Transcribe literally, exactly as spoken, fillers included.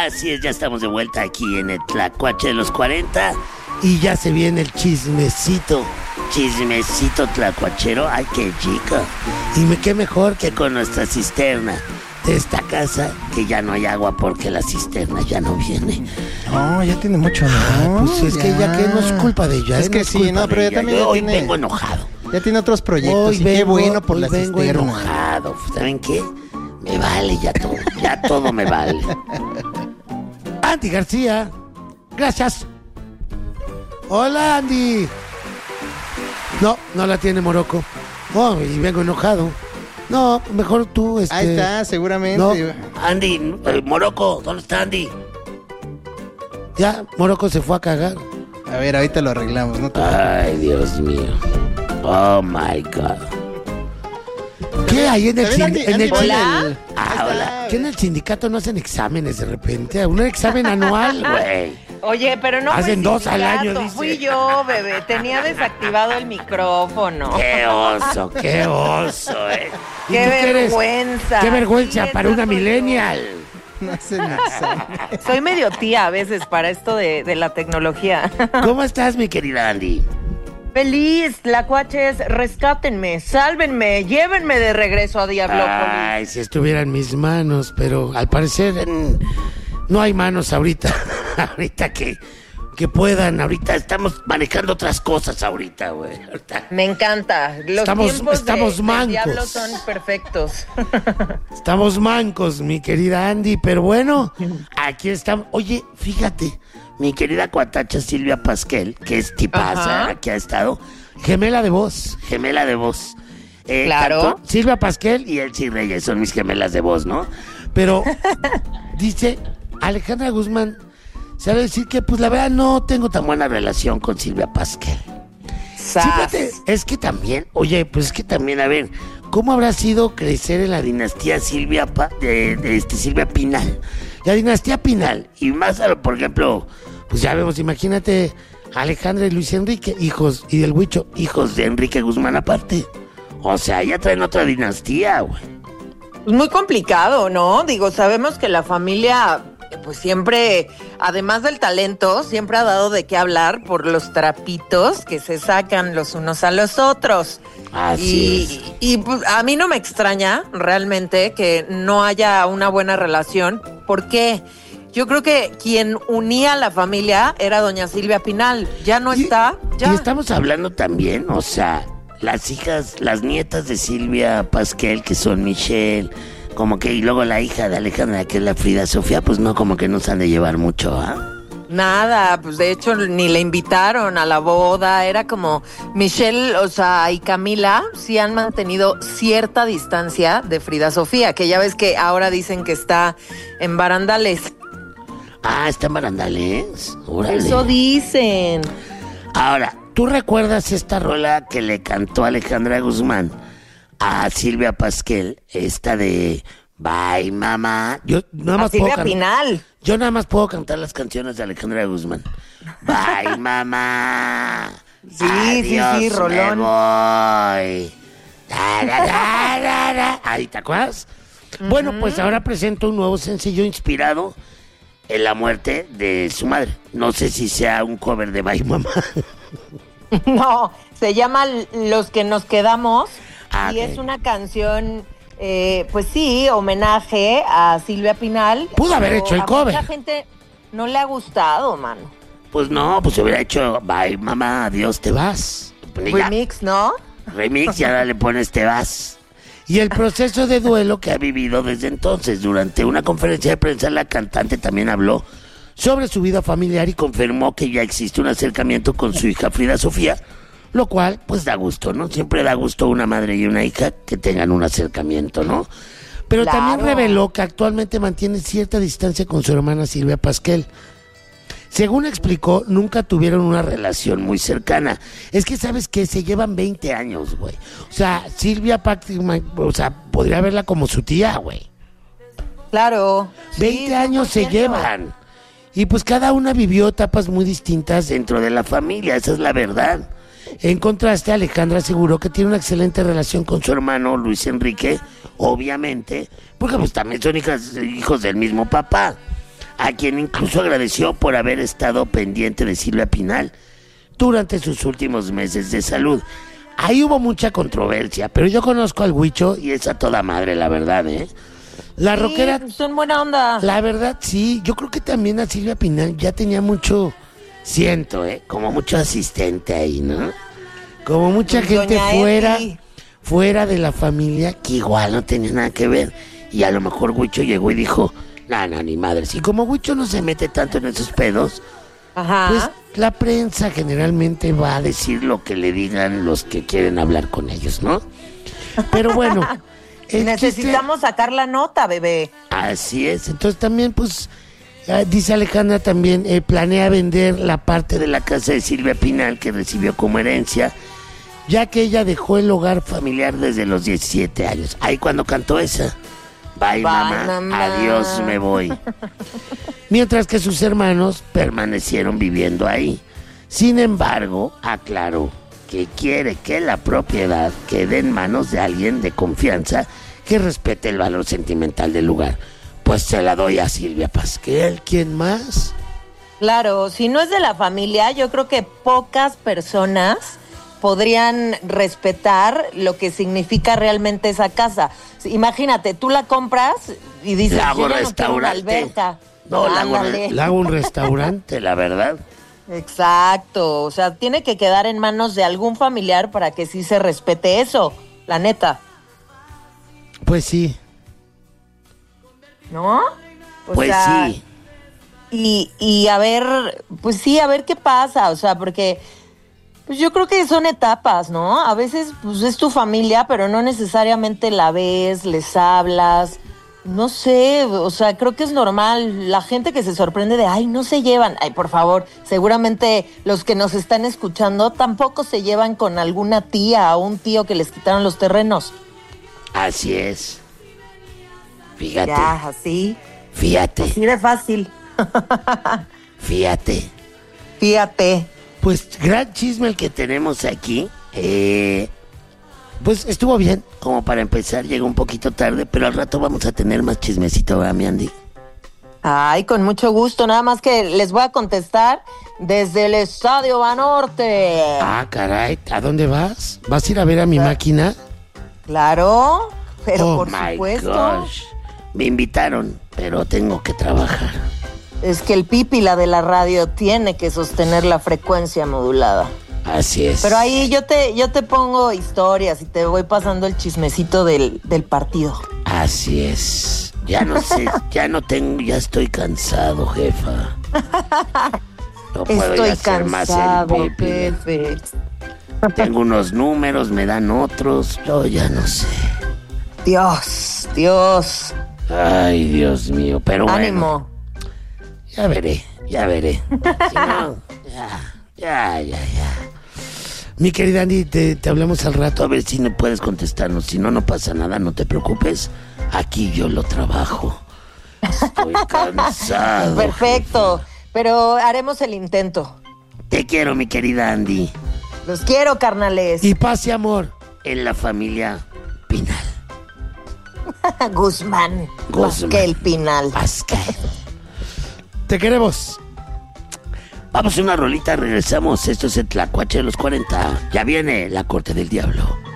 Así es, ya estamos de vuelta aquí en el Tlacuache de los cuarenta. Y ya se viene el chismecito. Chismecito tlacuachero, ay, qué chico. Y me, qué mejor que con nuestra cisterna de esta casa, que ya no hay agua porque la cisterna ya no viene. No, ya tiene mucho, ¿no? Pues es ya. que ya que no es culpa de ella. Es ¿eh? que no sí, no, pero ya también Yo ya hoy tiene, vengo enojado. Ya tiene otros proyectos Hoy y vengo, qué bueno por hoy la vengo cisterna. Enojado, ¿saben qué? Me vale ya todo, ya todo me vale. Andy García, gracias. Hola, Andy. No, no la tiene Morocco. Oh, y vengo enojado. No, mejor tú, este... Ahí está, seguramente. No. Andy, eh, Morocco, ¿dónde está Andy? Ya, Morocco se fue a cagar. A ver, ahorita lo arreglamos, ¿no? Ay, Dios mío. Oh, my God. ¿Qué hay en el, También sin- Andy- en Andy el pone sin- el- Ah, Ahí hola. está. ¿Qué en el sindicato no hacen exámenes de repente? Un examen anual, güey. Güey. Oye, pero no Hacen fue dos al año, sindicato, dice. fui yo, bebé. Tenía desactivado el micrófono. Qué oso, qué oso, eh. ¿Y Qué tú qué eres? vergüenza. Qué vergüenza Sí, para esa una soy yo. millennial. No hacen examen. Soy medio tía a veces para esto de, de la tecnología. ¿Cómo estás, mi querida Andy? Feliz, tlacuaches, rescátenme, sálvenme, llévenme de regreso a Diablópolis. Ay, si estuviera en mis manos, pero al parecer mm, no hay manos ahorita. Ahorita que, que puedan, ahorita estamos manejando otras cosas ahorita, güey. Ahorita. Me encanta. Los Estamos- tiempos estamos de, del mancos. diablo son perfectos. Estamos mancos, mi querida Andy, pero bueno, aquí estamos. Oye, fíjate, Mi querida cuatacha Silvia Pasquel, que es tipaza, Ajá. que ha estado, gemela de voz. gemela de voz. Eh, Claro. tanto- Silvia Pasquel, y Elsie Reyes son mis gemelas de voz, ¿no? pero dice Alejandra Guzmán, sabe decir que pues la verdad no tengo tan buena relación con Silvia Pasquel. Sas. Fíjate, es que también, oye, pues es que también, a ver, ¿cómo habrá sido crecer en la dinastía Silvia Pa- de, de este Silvia Pinal? La dinastía Pinal, y más, a lo- por ejemplo, pues ya vemos, imagínate Alejandra y Luis Enrique, hijos, y del Huicho, Hijos de Enrique Guzmán aparte. O sea, ya traen otra dinastía, güey. Es muy complicado, ¿no? Digo, sabemos que la familia, pues siempre, además del talento, siempre ha dado de qué hablar por los trapitos que se sacan los unos a los otros. Así y, y pues, a mí no me extraña realmente que no haya una buena relación. ¿Por qué? Yo creo que quien unía a la familia era doña Silvia Pinal. Ya no Y- está, ya. Y estamos hablando también, o sea, las hijas, las nietas de Silvia Pasquel, que son Michelle, como que, y luego la hija de Alejandra, que es la Frida Sofía, pues no, como que no se han de llevar mucho, ¿ah? Nada, pues de hecho ni le invitaron a la boda, era como Michelle, o sea, y Camila sí han mantenido cierta distancia de Frida Sofía, que ya ves que ahora dicen que está en barandales. Ah, está en Barandales. Órale. Eso dicen. Ahora, ¿tú recuerdas esta rola que le cantó Alejandra Guzmán a Silvia Pasquel? Esta de Bye, mamá. yo nada A más puedo Silvia can- Pinal. Yo nada más puedo cantar las canciones de Alejandra Guzmán. Bye, mamá. Sí, sí, sí, Adiós, rolón. me voy. Da, da, da, da, da. Ahí, ¿te acuerdas? Bueno, pues ahora presento un nuevo sencillo inspirado en la muerte de su madre. No sé si sea un cover de Bye, mamá. No, se llama Los que nos quedamos Ah, y ok. es una canción, eh, pues sí, homenaje a Silvia Pinal. Pudo haber pero hecho el a cover. mucha gente no le ha gustado, mano. Pues no, pues se hubiera hecho Bye, mamá, adiós, te vas. Ya, Remix, ¿no? remix y ahora le pones te vas. Y el proceso de duelo Que ha vivido desde entonces. Durante una conferencia de prensa, la cantante también habló sobre su vida familiar y confirmó que ya existe un acercamiento con su hija Frida Sofía, lo cual, pues da gusto, ¿no? Siempre da gusto una madre y una hija que tengan un acercamiento, ¿no? pero Claro. también reveló que actualmente mantiene cierta distancia con su hermana Silvia Pasquel. Según explicó, nunca tuvieron una relación. Relación muy cercana. Es que sabes que se llevan veinte años, güey. O sea, Silvia Pasquel, o sea, podría verla como su tía, güey. Claro. veinte Sí, años se cien por ciento. llevan. Y pues cada una vivió etapas muy distintas. Dentro de la familia, esa es la verdad. En contraste, Alejandra aseguró que tiene una excelente relación con Con su hermano Luis Enrique, obviamente, porque pues también son hijas, hijos del mismo papá. a quien incluso agradeció por haber estado pendiente de Silvia Pinal durante sus últimos meses de salud. Ahí hubo mucha controversia, pero yo conozco al Huicho y es a toda madre, la verdad, ¿eh? La Sí, rockera, son buena onda. la verdad, sí, yo creo que también a Silvia Pinal ya tenía mucho, siento, ¿eh? Como mucho asistente ahí, ¿no? Como mucha Pues, gente doña fuera, Eti. fuera de la familia que igual no tenía nada que ver. Y a lo mejor Huicho llegó y dijo, no, no, ni madres. Y como Huicho no se mete tanto en esos pedos, Ajá. pues la prensa generalmente va a decir lo que le digan los que quieren hablar con ellos, ¿no? Pero bueno, el Necesitamos sacar la nota, bebé. chiste- así es. Entonces también, pues, eh, dice Alejandra también, eh, planea vender la parte de la casa de Silvia Pinal que recibió como herencia, ya que ella dejó el hogar familiar desde los diecisiete años. Ahí cuando cantó esa. Bye, Bye, mamá. mamá. Adiós, me voy. Mientras que sus hermanos permanecieron viviendo ahí. Sin embargo, aclaró que quiere que la propiedad quede en manos de alguien de confianza que respete el valor sentimental del lugar. Pues se la doy a Silvia Pasquel. ¿Quién más? Claro, si no es de la familia, yo creo que pocas personas podrían respetar lo que significa realmente esa casa. Imagínate, tú la compras y dices, La hago yo ya no quiero una restaurante. alberca. No, la hago, Ándale. la hago un restaurante, la verdad. Exacto, o sea, tiene que quedar en manos de algún familiar para que sí se respete eso, la neta, Pues sí, ¿no? O pues sea, sí. Y, y a ver, pues sí, a ver qué pasa, o sea, porque pues yo creo que son etapas, ¿no? A veces pues es tu familia, pero no necesariamente la ves, les hablas, no sé, o sea, creo que es normal. La gente que se sorprende de, ay, no se llevan, ay, por favor, seguramente los que nos están escuchando tampoco se llevan con alguna tía o un tío que les quitaron los terrenos. Así es. Fíjate, Ya, así, fíjate, así de fácil. fíjate. Fíjate. Pues gran chisme el que tenemos aquí. Eh, pues estuvo bien, como para empezar, llegó un poquito tarde, pero al rato vamos a tener más chismecito, ¿verdad, mi Andy? Ay, con mucho gusto, nada más que les voy a contestar desde el Estadio Banorte. Ah, caray, ¿a dónde vas? ¿Vas a ir a ver a mi máquina? Claro, pero Oh por my supuesto. gosh. Me invitaron, pero tengo que trabajar. Es que el pípila de la radio tiene que sostener la frecuencia modulada. Así es. Pero ahí yo te, yo te pongo historias y te voy pasando el chismecito del, del partido. Así es. Ya no sé, ya no tengo, ya estoy cansado, jefa. No puedo Estoy ya hacer más el cansado, pipi. jefe. Tengo unos números, me dan otros, yo ya no sé. Dios, Dios. Ay, Dios mío, pero bueno. Ánimo. Ya veré, ya veré. Si no, ya, ya, ya, ya. Mi querida Andy, te, te hablamos al rato a ver si no puedes contestarnos. Si no, no pasa nada, no te preocupes. Aquí yo lo trabajo. Estoy cansado. Perfecto, pero haremos el intento. Te quiero, mi querida Andy. Los quiero, carnales. Y paz y amor en la familia Pinal. Guzmán. Guzmán. Pasquel Pinal. Pascal. Te queremos. Vamos a una rolita, regresamos. Esto es el Tlacuache de los cuarenta. Ya viene la corte del diablo.